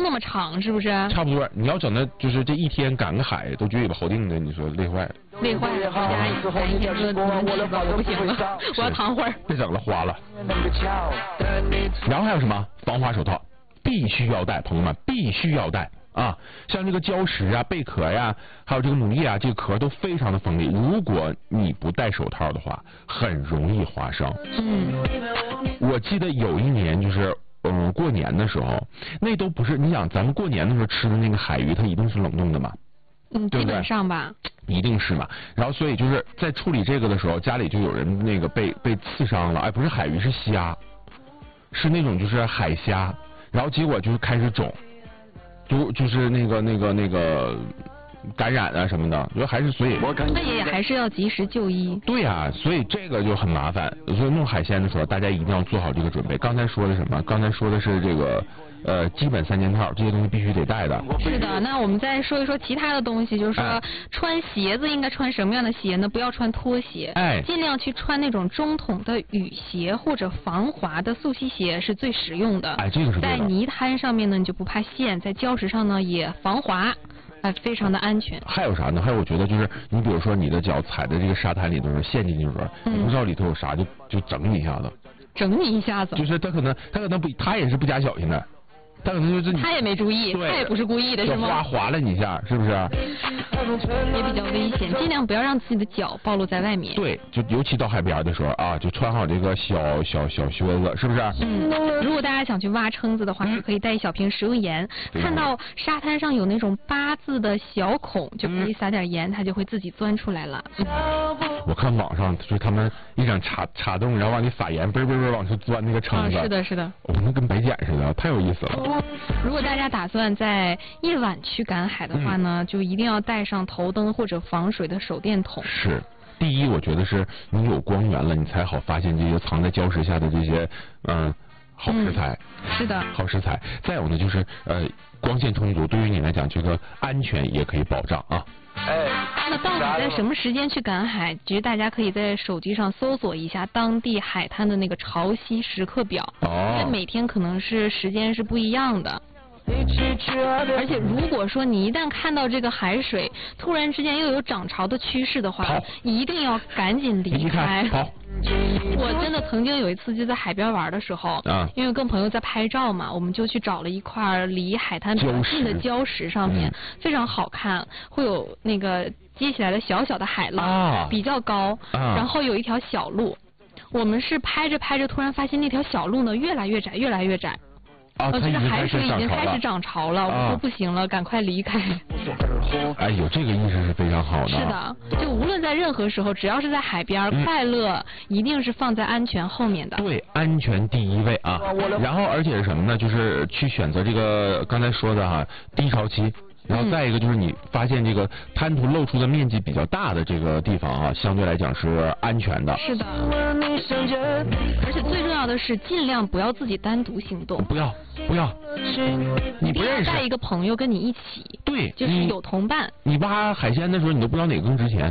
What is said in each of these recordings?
那么长，是不是？ 差不多，你要整的就是这一天赶个海都撅尾巴郝定的，你说累坏了。 累坏了，回家一天都能吃吧，我不行了，我要躺会儿。 别整了，花了。然后还有什么防滑手套，必须要戴，朋友们必须要戴啊！像这个礁石啊、贝壳呀、还有这个母叶啊，这个壳都非常的锋利，如果你不戴手套的话，很容易划伤。我记得有一年就是过年的时候，那都不是，你想咱们过年的时候吃的那个海鱼，它一定是冷冻的嘛？ 基本上吧， 一定是嘛。然后所以就是在处理这个的时候，家里就有人那个被刺伤了，哎，不是海鱼是虾，是那种就是海虾，然后结果就是开始肿，就是那个感染啊什么的，就还是所以那也还是要及时就医。 对啊，所以这个就很麻烦。所以弄海鲜的时候，大家一定要做好这个准备。刚才说的什么？刚才说的是这个基本3件套，这些东西必须得带的。 是的，那我们再说一说其他的东西，就是说穿鞋子应该穿什么样的鞋呢？不要穿拖鞋，尽量去穿那种中筒的雨鞋或者防滑的速吸鞋是最实用的。 这个是在泥滩上面呢，你就不怕陷；在礁石上呢，也防滑。非常的安全。还有啥呢？还有我觉得就是你比如说你的脚踩在这个沙滩里头陷进去的时候，你不知道里头有啥，就整你一下子。 整你一下子。 就是他可能不，他也是不加小心的。他可能就是他也没注意，他也不是故意的，是吗？ 划了你一下，是不是？ 也比较危险，尽量不要让自己的脚暴露在外面。 对，就尤其到海边的时候啊，就穿好这个小靴子，是不是？ 如果大家想去挖蛏子的话，是可以带一小瓶食用盐。看到沙滩上有那种8字的小孔，就可以撒点盐，它就会自己钻出来了。 我看网上就是他们一整插洞，然后往里撒盐，嘣往出钻那个蛏子。 是的，是的。 那跟白捡似的，太有意思了。 如果大家打算在夜晚去赶海的话呢，就一定要带上头灯或者防水的手电筒。 是，第一，我觉得是你有光源了，你才好发现这些藏在礁石下的这些好食材。 是的， 好食材。再有呢，就是光线充足，对于你来讲，这个安全也可以保障啊。 那到底在什么时间去赶海？其实大家可以在手机上搜索一下当地海滩的那个潮汐时刻表，因为每天可能是时间是不一样的。而且如果说你一旦看到这个海水突然之间又有涨潮的趋势的话，一定要赶紧离开。我真的曾经有一次就在海边玩的时候，因为跟朋友在拍照嘛，我们就去找了一块离海滩比较近的礁石，上面非常好看，会有那个接起来的小小的海浪，比较高，然后有一条小路，我们是拍着拍着突然发现那条小路呢越来越窄，越来越窄。这个海水已经开始涨潮了，我说不行了，赶快离开。 哎，有这个意识是非常好的。 是的，就无论在任何时候，只要是在海边，快乐一定是放在安全后面的。 对，安全第一位啊。然后而且是什么呢？就是去选择这个刚才说的低潮期。然后再一个就是你发现这个滩涂露出的面积比较大的这个地方相对来讲是安全的。 是的。而且最重要的是尽量不要自己单独行动。不要，你不认识带一个朋友跟你一起。 对， 就是有同伴。 你挖海鲜的时候你都不知道哪个更值钱。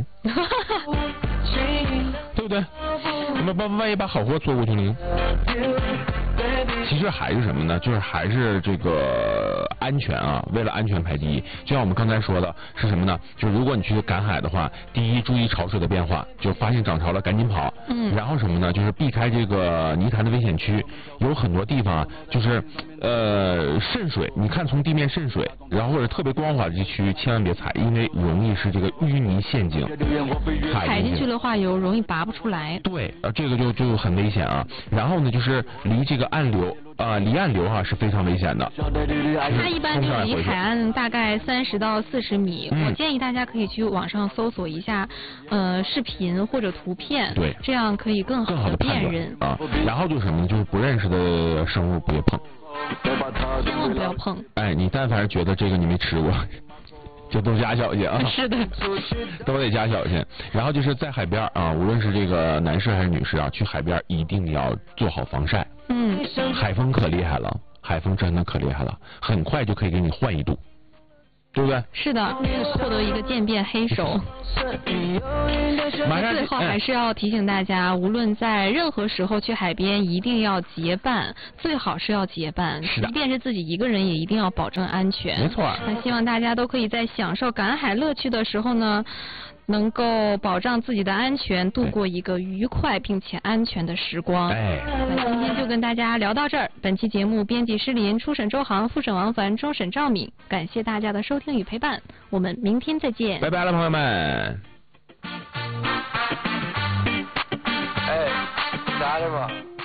对不对？万一把好货错过去呢？其实还是什么呢？就是还是这个安全啊，为了安全排第一。就像我们刚才说的是什么呢？就如果你去赶海的话，第一注意潮水的变化，就发现涨潮了赶紧跑。然后什么呢？就是避开这个泥潭的危险区，有很多地方就是渗水，你看从地面渗水，然后或者特别光滑的地区千万别踩，因为容易是这个淤泥陷阱。 踩进去的话有容易拔不出来。 对，这个就很危险啊。然后呢，就是离这个岸流离岸流是非常危险的。 它一般就离海岸大概30到40米。我建议大家可以去网上搜索一下视频或者图片， 对， 这样可以更好的辨认啊。然后就是什么呢？就是不认识的生物别碰， 千万不要碰。 哎，你但凡是觉得这个你没吃过，就都加小心啊。 是的， 都得加小心。然后就是在海边无论是这个男士还是女士去海边一定要做好防晒。海风可厉害了，海风真的可厉害了，很快就可以给你换1度。 对不对？ 是的，获得一个渐变黑手。最后还是要提醒大家，无论在任何时候去海边，一定要结伴，最好是要结伴。 是的。 即便是自己一个人，也一定要保证安全。 没错。 那希望大家都可以在享受赶海乐趣的时候呢，能够保障自己的安全，度过一个愉快并且安全的时光。那今天就跟大家聊到这儿。本期节目编辑施林，初审周航，复审王凡，终审赵敏。感谢大家的收听与陪伴，我们明天再见。 拜拜了，朋友们。 哎，咋的吧？